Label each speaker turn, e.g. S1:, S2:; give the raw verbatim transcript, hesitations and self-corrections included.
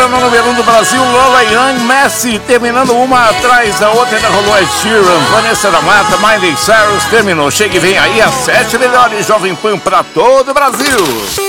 S1: no número um do Brasil, Lola Young, Messi, terminando uma atrás da outra, ainda rolou Ed Sheeran, Vanessa da Mata, Miley Cyrus, terminou. Chega e vem aí as sete melhores Jovem Pan pra todo o Brasil.